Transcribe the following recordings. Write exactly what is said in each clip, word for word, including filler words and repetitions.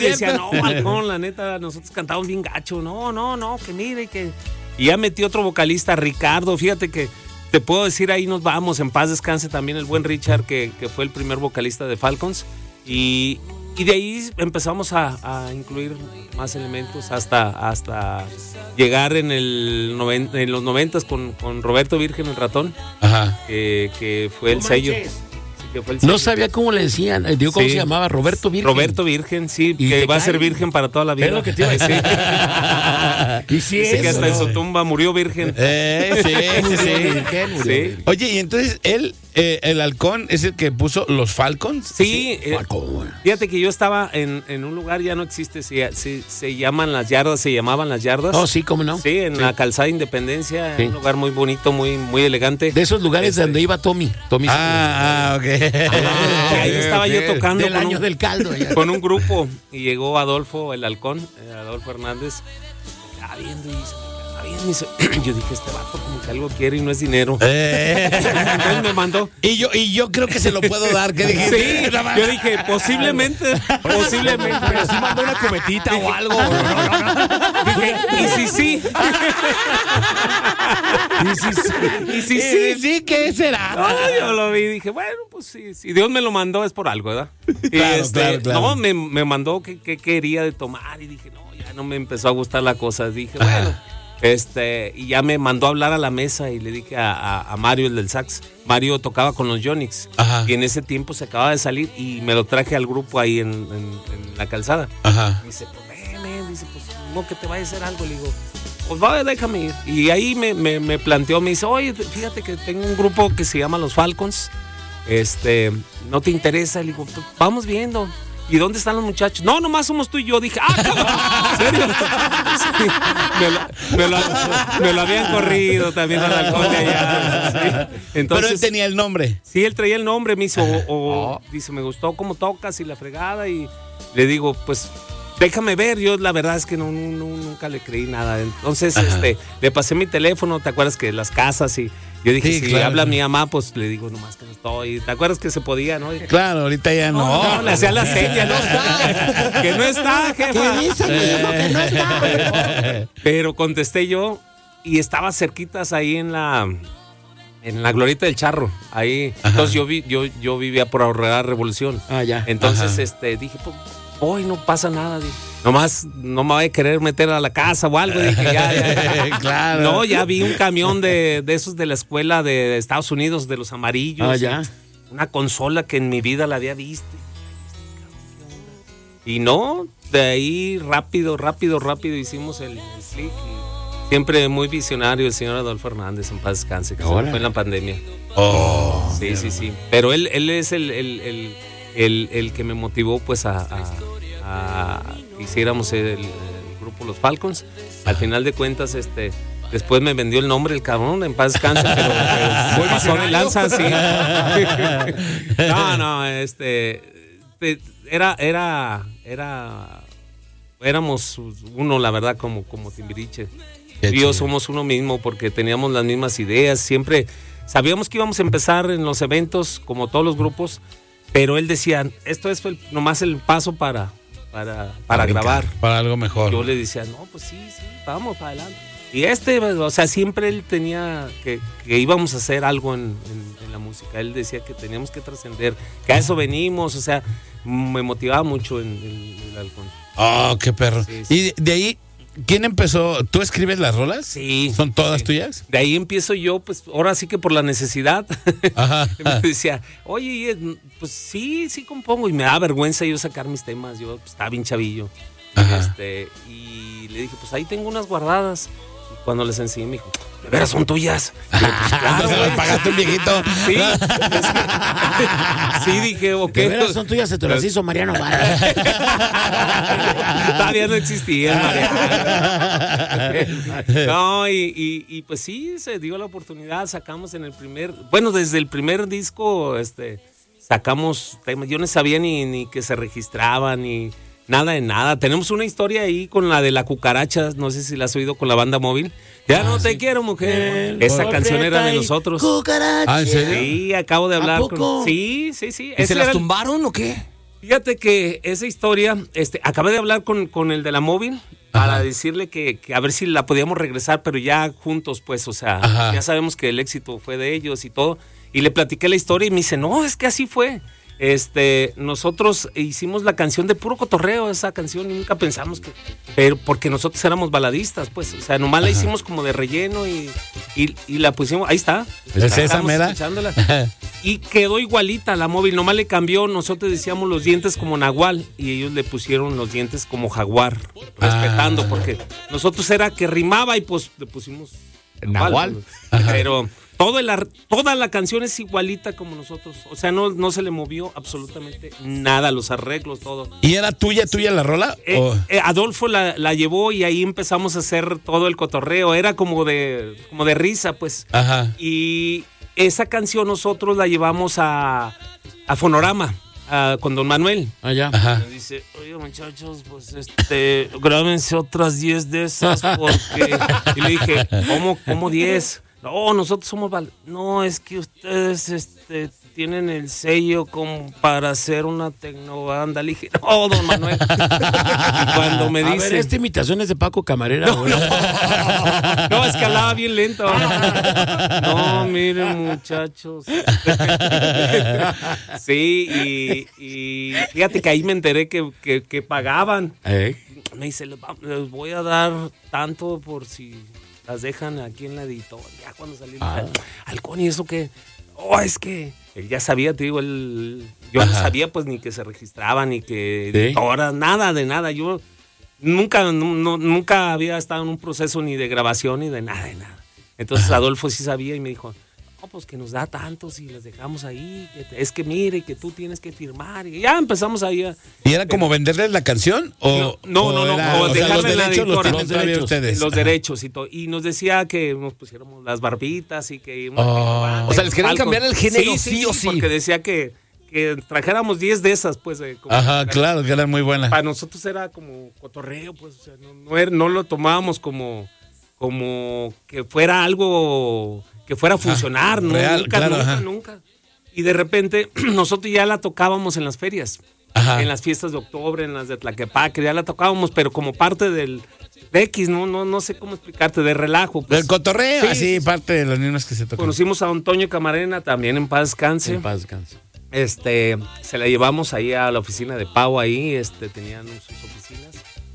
decía, no, Halcón, la neta, nosotros cantamos bien gacho. No, no, no, que mire, que... Y ya metí otro vocalista, Ricardo. Fíjate que te puedo decir, ahí nos vamos. En paz descanse también el buen Richard, que, que fue el primer vocalista de Falcons. Y, y de ahí empezamos a, a incluir más elementos hasta, hasta llegar en, el noven, en los noventas con, con Roberto Virgen, el ratón. Ajá. Que, que fue el sello. Que fue el no sabía cómo le decían, digo, ¿cómo sí. se llamaba? Roberto Virgen. Roberto Virgen, sí, que va cae? a ser virgen para toda la vida. Es lo que te iba a decir. Y sí, es, que hasta en su tumba murió virgen. Eh, sí, sí, sí. Murió sí. Virgen. Oye, y entonces él, eh, el Halcón, es el que puso los Falcons. Sí, sí. Eh, fíjate que yo estaba en, en un lugar, ya no existe, se, se, se llaman las yardas, se llamaban las yardas. Oh, sí, ¿cómo no? Sí, en sí. la calzada Independencia, sí. un lugar muy bonito, muy, muy elegante. De esos lugares este. donde iba Tommy. Tommy ah, ah, ok. Ah, ahí estaba yo tocando del con año un, del caldo ya. con un grupo y llegó Adolfo, el Halcón, Adolfo Hernández, estaba viendo y dice, está bien, dice, yo dije, este vato como que algo quiere y no es dinero. Eh. Entonces me mandó. Y yo, y yo creo que se lo puedo dar, ¿qué dijiste? Sí, yo dije, posiblemente, posiblemente. Pero sí mandó una cubetita o algo. No, no, no. Dije, y si sí. Y si sí. Y si sí. sí, ¿qué será? No, yo lo vi y dije, bueno, pues sí, si Dios me lo mandó es por algo, ¿verdad? Y claro, este, claro, claro. No, me, me mandó que, que quería de tomar y dije, no, ya no me empezó a gustar la cosa. Dije, bueno. Ajá. Este, y ya me mandó a hablar a la mesa y le dije a, a, a Mario, el del sax. Mario tocaba con los Yonix. Ajá. Y en ese tiempo se acababa de salir y me lo traje al grupo ahí en, en, en la calzada. Ajá. Y dice, pues ven, dice, pues no que te vaya a hacer algo. Le digo, pues vaya, déjame ir. Y ahí me, me, me planteó, me dice, oye, fíjate que tengo un grupo que se llama Los Falcons. Este, ¿no te interesa? Le digo, pues vamos viendo. ¿Y dónde están los muchachos? No, nomás somos tú y yo. Dije, ¡ah, cabrón! ¿En serio? Sí, me, lo, me, lo, me lo habían corrido también al Halcón de allá. Sí. Entonces, pero él tenía el nombre. Sí, él traía el nombre. Me hizo, o, o oh. dice, me gustó cómo tocas y la fregada. Y le digo, pues, déjame ver. Yo la verdad es que no, no, nunca le creí nada. Entonces, este, le pasé mi teléfono. ¿Te acuerdas que las casas y... Yo dije, sí, si claro. habla mi mamá, pues le digo nomás que no estoy. ¿Te acuerdas que se podía, no? Dije, claro, ahorita ya no. No, no le hacía la seña, no está. Que no está, jefa. ¿Qué dice? Eh. Que no está. Pero contesté yo y estaba cerquitas ahí en la en la Glorieta del Charro. Ahí. Ajá. Entonces yo vi, yo, yo vivía por Aurrera Revolución. Ah, ya. Entonces, Ajá. este, dije, pues, hoy no pasa nada, dije. Nomás no me voy a querer meter a la casa o algo. Dije, ya, ya, ya. Claro. No, ya vi un camión de, de esos de la escuela de Estados Unidos, de los amarillos. Ah, ya. Una consola que en mi vida la había visto. Y no, de ahí rápido, rápido, rápido hicimos el, el click. Y siempre muy visionario el señor Adolfo Hernández, en paz descanse, que fue en la pandemia. Oh. Sí, sí, sí. Pero él, él es el, el, el, el, el que me motivó pues a... a A, hiciéramos el, el grupo Los Falcons. Al final de cuentas, este, después me vendió el nombre el cabrón, en paz descanse, pero, pero pasó de lanza, sí. No, no, este, era, era, era, éramos uno, la verdad, como, como Timbiriche. Y yo somos uno mismo porque teníamos las mismas ideas, siempre sabíamos que íbamos a empezar en los eventos, como todos los grupos, pero él decía, esto es el, nomás el paso para... Para, para grabar. Para algo mejor. Yo le decía, no, pues sí, sí, vamos para adelante. Y este, o sea, siempre él tenía que, que íbamos a hacer algo en, en, en la música. Él decía que teníamos que trascender, que a eso venimos, o sea, me motivaba mucho en, en, en el Halcón. Oh, qué perro. Sí, sí. Y de, de ahí, ¿quién empezó? ¿Tú escribes las rolas? Sí. ¿Son todas sí. tuyas? De ahí empiezo yo, pues ahora sí que por la necesidad. Ajá. Me decía, oye, pues sí, sí compongo. Y me da vergüenza yo sacar mis temas. Yo pues, estaba bien chavillo. Este, y le dije, pues ahí tengo unas guardadas. Y cuando les enseñé, me dijo, ¿de veras son tuyas? Y yo, pues, claro, ¿se las pagaste un viejito? Sí. Es que, sí, dije, ok. ¿De veras son tuyas? Se te las hizo Mariano Vara. Todavía no existía Mariano. No, y, y, y pues sí, se dio la oportunidad, sacamos en el primer, bueno, desde el primer disco, este, sacamos temas, yo no sabía ni, ni que se registraban, ni nada de nada. Tenemos una historia ahí con la de la cucaracha, no sé si la has oído con la banda móvil. Ya ah, no te sí. quiero, mujer. El Esa canción era de nosotros. Cucaracha. ¿Ah, en serio? Sí, acabo de hablar ¿A poco? con... Sí, sí, sí. ¿Y se las tumbaron o qué? Fíjate que esa historia, este, acabé de hablar con, con el de la móvil para Ajá. decirle que, que a ver si la podíamos regresar, pero ya juntos, pues, o sea, Ajá. ya sabemos que el éxito fue de ellos y todo. Y le platiqué la historia y me dice, no, es que así fue. Este, nosotros hicimos la canción de puro cotorreo, esa canción, y nunca pensamos que, pero porque nosotros éramos baladistas, pues, o sea, nomás Ajá. la hicimos como de relleno y, y, y la pusimos, ahí está. ¿Es esa Estamos mera? escuchándola. Y quedó igualita la móvil, nomás le cambió, nosotros decíamos los dientes como nahual y ellos le pusieron los dientes como jaguar, respetando, Ah. porque nosotros era que rimaba y pues le pusimos Nahual. pues. Pero todo el ar- toda la canción es igualita como nosotros, o sea, no, no se le movió absolutamente nada, los arreglos, todo. ¿Y era tuya, tuya la rola? Eh, ¿O? eh, Adolfo la, la llevó y ahí empezamos a hacer todo el cotorreo, era como de, como de risa, pues. Ajá. Y esa canción nosotros la llevamos a, a Fonorama, a- con Don Manuel. Allá. Ajá. Me dice, oye muchachos, pues este, grábense otras diez de esas porque... Y le dije, ¿cómo, cómo diez? No, nosotros somos... val- No, es que ustedes este, tienen el sello como para hacer una tecnobanda. Le dije, no, Don Manuel. Y cuando me A dice... ver, esta imitación es de Paco Camarera. No, güey. no. No, es que hablaba bien lento. No, miren, muchachos. Sí, y, y fíjate que ahí me enteré que, que, que pagaban. ¿Eh? Me dice, les, va- les voy a dar tanto por si las dejan aquí en la editora. Ya cuando salí, Ah. Halcón, ¿y eso qué? Oh, es que él ya sabía, te digo, él, yo no Ajá. sabía pues ni que se registraba, ni que ¿Sí? editora, nada de nada. Yo nunca, nu- no- nunca había estado en un proceso ni de grabación ni de nada, de nada. Entonces Adolfo sí sabía y me dijo, no, pues que nos da tanto si las dejamos ahí, que te- es que mire, que tú tienes que firmar. Y ya empezamos ahí a... ¿Y era como venderles la canción? ¿O, No, no, no, era- no, o sea, los dejarle en la derechos los editora. tienen Los todavía derechos, ustedes? los Ajá. derechos y todo. Y nos decía que nos pusiéramos las barbitas y que... Oh. O sea, les querían cambiar el género, sí o sí. Porque decía que, que trajéramos diez de esas, pues. eh, como- Ajá, claro, que eran muy buenas. Para nosotros era como cotorreo, pues. O sea, no, no, era- no lo tomábamos como, como que fuera algo que fuera a funcionar, ¿no? real, nunca, claro, nunca, ajá. nunca. Y de repente nosotros ya la tocábamos en las ferias. Ajá. En las fiestas de octubre, en las de Tlaquepaque, ya la tocábamos, pero como parte del de X, no, no, no sé cómo explicarte, de relajo. Pues. Del cotorreo, Sí, así, sí, sí. parte de los niños que se tocan. Conocimos a Antonio Camarena, también en paz descanse. En paz descanse. Este, se la llevamos ahí a la oficina de Pau ahí, este, tenían sus oficinas.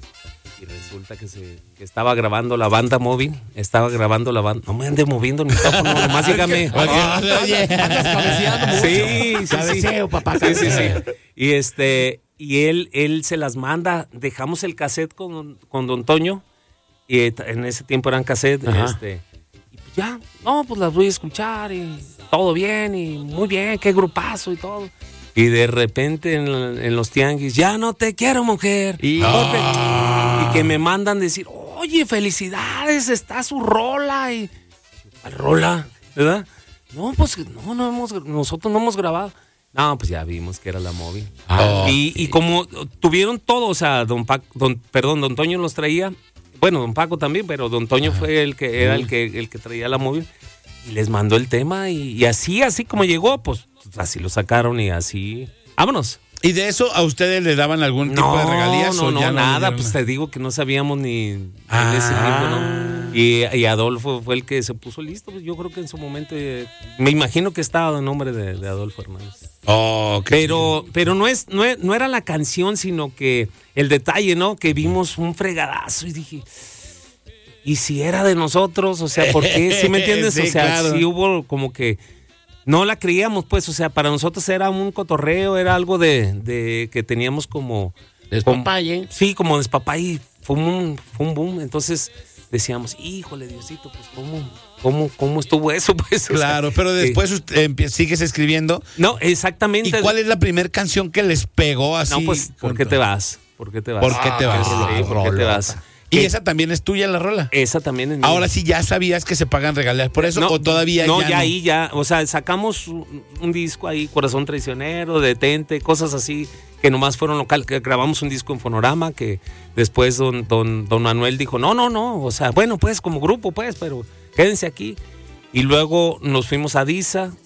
Y resulta que se que estaba grabando la banda móvil, estaba grabando la banda. No me ande moviendo el micrófono, nomás dígame. Oye, cabeceando mucho. Sí, sí, sí. Cabeceo, papá, Sí, sí, sí. cabeceo. Y este, y él, él se las manda. Dejamos el cassette con, con Don Toño. Y en ese tiempo eran cassette. Ajá. Este, y pues ya, no, pues las voy a escuchar y todo bien, y muy bien, qué grupazo y todo. Y de repente en, en los tianguis, ya no te quiero, mujer. Y- No te- y que me mandan decir, oye, felicidades, está su rola. Y, ¿cuál rola? ¿Verdad? No, pues no, no hemos, nosotros no hemos grabado. No, pues ya vimos que era la móvil. Ah, y, y como tuvieron todo, o sea, don Paco, don, perdón, don Toño los traía, bueno, don Paco también, pero don Toño fue el que era el que, el que traía la móvil. Y les mandó el tema y, y así, así como llegó, pues así lo sacaron y así. Vámonos. ¿Y de eso a ustedes le daban algún tipo de regalías? No, o no, ya nada, le dieron pues nada? te digo que no sabíamos ni en Ah. ese tiempo, ¿no? Y, y Adolfo fue el que se puso listo, pues yo creo que en su momento, eh, me imagino que estaba el nombre de, de Adolfo Hernández. Oh, qué Pero, pero no es, no es- no era la canción, sino que el detalle, ¿no? Que vimos un fregadazo y dije, ¿y si era de nosotros? O sea, ¿por qué? ¿Sí me entiendes? Sí, o sea, claro. sí hubo como que no la creíamos, pues, o sea, para nosotros era un cotorreo, era algo de, de que teníamos como... Despapalle. Sí, como despapá y fue un, fue un boom. Entonces decíamos, híjole, Diosito, pues, ¿cómo, cómo, cómo estuvo eso? Pues, o sea, Claro, pero sí. después usted empie- sigues escribiendo. No, exactamente. ¿Y cuál es la primera canción que les pegó así? No, pues, ¿por qué te vas? ¿Por qué te vas? ¿Por qué te vas? Sí, ¿por qué te vas? ¿Y Que- esa también es tuya la rola? Esa también es mía. Ahora sí ya sabías que se pagan regalías por eso o todavía no, ya ya no? ahí ya, o sea, sacamos un, un disco ahí, Corazón Traicionero, Detente, cosas así que nomás fueron local, que grabamos un disco en Fonorama que después don, don, don Manuel dijo, no, no, no, o sea, bueno, pues como grupo, pues, pero quédense aquí. Y luego nos fuimos a Disa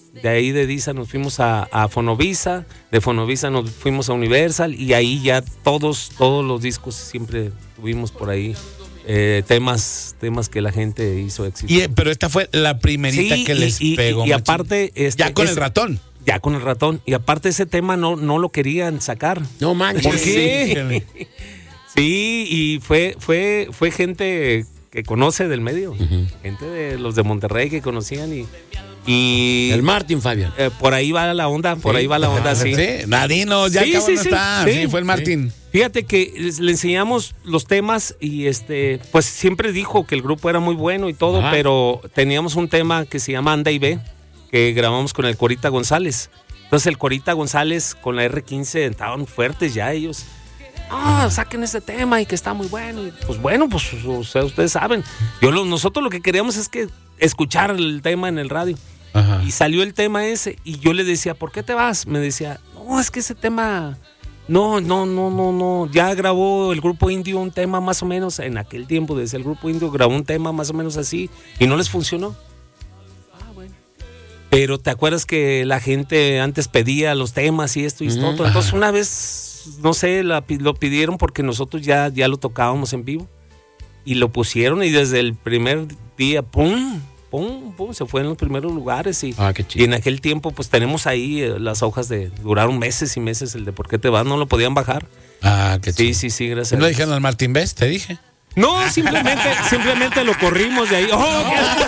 De ahí de Disa nos fuimos a, a Fonovisa, de Fonovisa nos fuimos a Universal y ahí ya todos, todos los discos siempre tuvimos por ahí eh, temas, temas que la gente hizo éxito. Y, pero esta fue la primerita sí, que y, les y, pegó. Y, y aparte... Este, ya con es, el ratón. Ya con el ratón. Y aparte ese tema no, no lo querían sacar. No manches. ¿Por qué? Sí, sí, y fue, fue, fue gente que conoce del medio. Uh-huh. Gente de los de Monterrey que conocían y... y el Martín, Fabián. Eh, por ahí va la onda, por sí. ahí va la onda, sí. Sí, Nadino, ya sí, acabó sí, no sí, está. Sí, sí, fue el Martín. Sí. Fíjate que le enseñamos los temas y este, pues siempre dijo que el grupo era muy bueno y todo, ajá, pero teníamos un tema que se llama Anda y Ve, que grabamos con el Corita González. Entonces el Corita González con la erre quince estaban fuertes ya ellos. Ah, oh, saquen ese tema y que está muy bueno. Y pues bueno, pues o sea, ustedes saben. Yo lo, nosotros lo que queríamos es que escuchar el tema en el radio. Ajá. Y salió el tema ese y yo le decía, ¿por qué te vas? Me decía, no, es que ese tema, no, no, no, no, no. Ya grabó el Grupo Indio un tema más o menos, en aquel tiempo, desde el Grupo Indio grabó un tema más o menos así y no les funcionó. Ah, bueno. Pero te acuerdas que la gente antes pedía los temas y esto y esto. Uh-huh. Entonces una vez... no sé, la, lo pidieron porque nosotros ya, ya lo tocábamos en vivo y lo pusieron y desde el primer día, pum, pum, pum, se fue en los primeros lugares y, ah, qué chido. Y en aquel tiempo pues tenemos ahí eh, las hojas de, duraron meses y meses el de ¿por qué te vas? No lo podían bajar. Ah, qué chido. Sí, sí, sí, gracias. ¿No dijeron al Martín Best? Te dije. No, simplemente, simplemente lo corrimos de ahí. ¡Oh,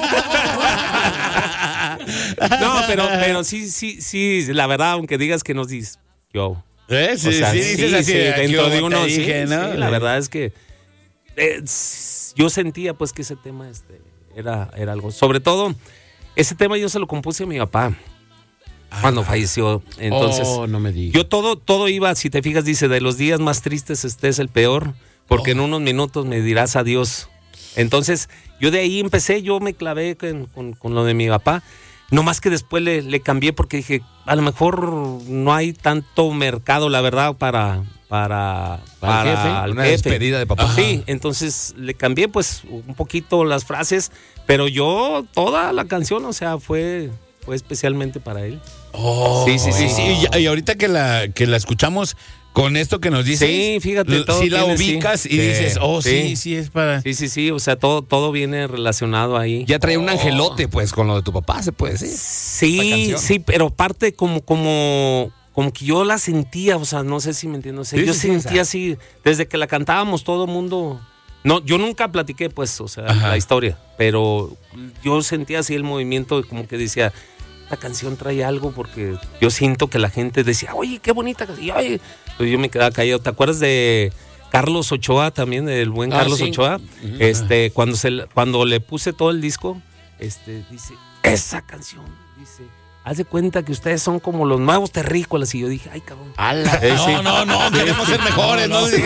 no, pero, pero sí, sí, sí, la verdad, aunque digas que nos dices, yo... ¿Eh? Sí, o sea, sí, sí, dices así, sí, dentro de uno, dije, sí, ¿no? Sí, la verdad es que eh, yo sentía pues que ese tema este, era, era algo, sobre todo, ese tema yo se lo compuse a mi papá ah, cuando falleció, entonces, oh, no me digas. Yo todo, todo iba, si te fijas, dice, de los días más tristes este es el peor, porque oh. en unos minutos me dirás adiós, entonces, yo de ahí empecé, yo me clavé con, con, con lo de mi papá. No más que después le, le cambié porque dije, a lo mejor no hay tanto mercado, la verdad, para para, para, para el jefe. El Una jefe. despedida de papá. Sí, entonces le cambié pues un poquito las frases, pero yo toda la canción, o sea, fue, fue especialmente para él. Oh, sí, sí, sí. sí. Y, y ahorita que la, que la escuchamos... Con esto que nos dices, sí, fíjate, todo si la tiene, ubicas sí. y dices, oh, sí, sí, sí es para... Sí, sí, sí, o sea, todo, todo viene relacionado ahí. Ya traía oh. un angelote, pues, con lo de tu papá, se puede decir. Sí, sí, pero parte como, como, como que yo la sentía, o sea, no sé si me entiendes, o sea, sí, yo sí, sentía sí, o sea. así, desde que la cantábamos todo el mundo... No, yo nunca platiqué, pues, o sea, ajá, la historia, pero yo sentía así el movimiento, como que decía... La canción trae algo porque yo siento que la gente decía, oye, qué bonita canción. Oye, pues yo me quedaba callado. ¿Te acuerdas de Carlos Ochoa también, del buen ah, Carlos sí. Ochoa? Uh-huh. Este, cuando se, cuando le puse todo el disco, este, dice, esa canción, dice, haz de cuenta que ustedes son como los nuevos terrícolas. Y yo dije, ay, cabrón. ¡Ala! Eh, no, sí. no, no, queremos ser mejores, ¿no? no, no.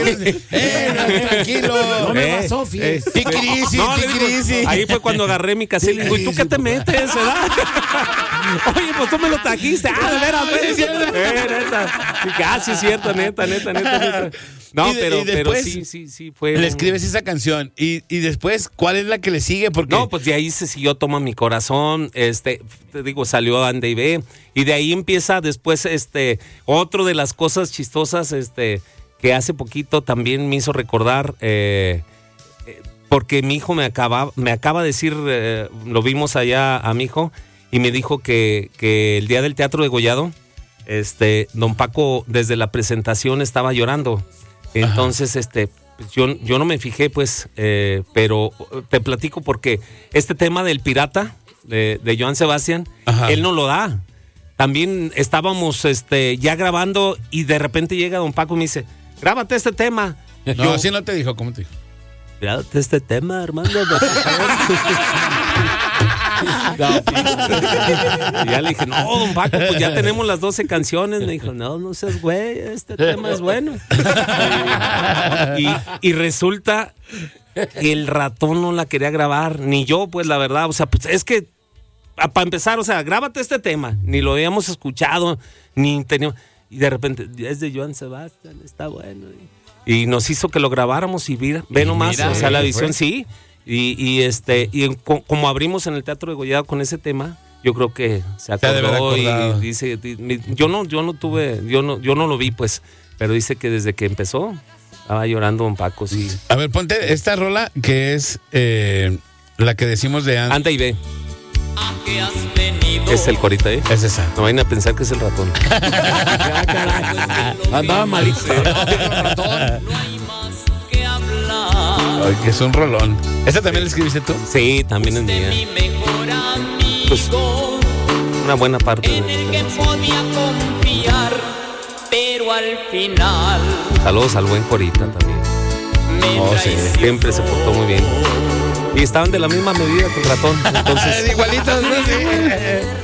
Eh, tranquilo. No me vas, Sofi. Eh, ¡Qué crisis, no, qué crisis! Ahí fue cuando agarré mi cassette y digo, ¿y tú qué te metes, verdad? Oye, pues tú me lo trajiste. Ah, de veras, pues. Eh, neta. Dije, ah, sí, es cierto, neta, neta, neta, neta. No, de, pero, pero sí, sí, sí fue. Le escribes esa canción y, y después, ¿cuál es la que le sigue? Porque... No, pues de ahí se siguió Toma mi corazón, este, te digo, salió Anda y Ve, y de ahí empieza después, este, otro de las cosas chistosas, este, que hace poquito también me hizo recordar, eh, porque mi hijo me acaba, me acaba de decir, eh, lo vimos allá a mi hijo, y me dijo que, que el día del Teatro de Degollado, este, don Paco desde la presentación estaba llorando. Entonces, ajá, este, pues yo, yo no me fijé, pues, eh, pero te platico porque este tema del pirata de, de Joan Sebastián, ajá, él no lo da. También estábamos, este, ya grabando y de repente llega don Paco y me dice, grábate este tema. No, yo, así no te dijo, ¿cómo te dijo? Grábate este tema, hermano. No, y ya le dije, no, don Paco, pues ya tenemos las doce canciones. Me dijo, no, no seas güey, este tema es bueno. Y, y resulta que el ratón no la quería grabar, ni yo, pues la verdad, o sea, pues es que, para empezar, o sea, grábate este tema, ni lo habíamos escuchado, ni teníamos, y de repente, es de Joan Sebastián, está bueno. Y nos hizo que lo grabáramos y mira, ve nomás, mira, o sea, la edición sí. Y, y este y en, co, como abrimos en el Teatro de Degollado con ese tema, yo creo que se acordó y dice, yo no, yo no tuve, yo no, yo no lo vi, pues, pero dice que desde que empezó estaba llorando don Paco, sí. A ver, ponte esta rola que es eh, la que decimos de Anda, Anda y Ve. Es el corito, ¿eh? Es esa. No vayan a pensar que es el ratón. Andaba malito. Ay, que es un rolón. ¿Esa también la escribiste tú? Sí, también es mía. Pues, una buena parte. En el que podía confiar, pero al final. Saludos al buen Corita también. Oh, sí. Siempre se portó muy bien. Y estaban de la misma medida que el ratón. Entonces, igualitos, ¿no? Sí.